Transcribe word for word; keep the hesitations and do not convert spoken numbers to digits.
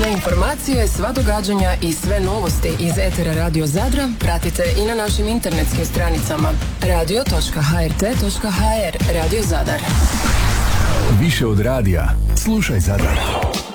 Sve informacije, sva događanja i sve novosti iz etera Radio Zadra pratite i na našim internetskim stranicama radio točka h r t točka h r. Radio Zadar. Više od radija, slušaj Zadar.